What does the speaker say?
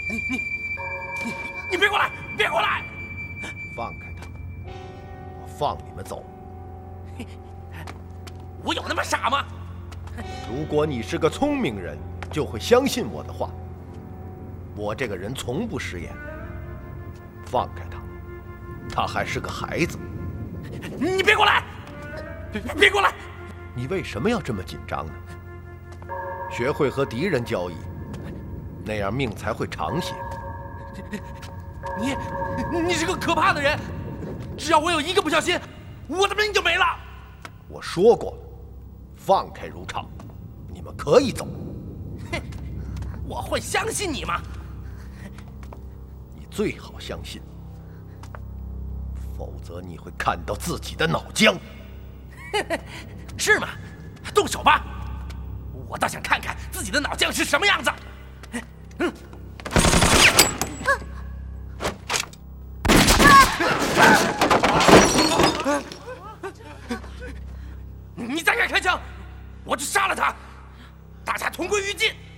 你别过来！别过来！ 放开他，我放你们走。 我有那么傻吗？ 如果你是个聪明人，就会相信我的话。我这个人从不食言。放开他，他还是个孩子。 你别过来！别过来！ 你为什么要这么紧张呢？学会和敌人交易，那样命才会长些。 你是个可怕的人，只要我有一个不小心，我的命就没了。 我说过了，放开如常，你们可以走。 哼，我会相信你吗？ 你最好相信，否则你会看到自己的脑浆。 是吗？动手吧，我倒想看看自己的脑浆是什么样子。你再敢开枪，我就杀了他，大家同归于尽。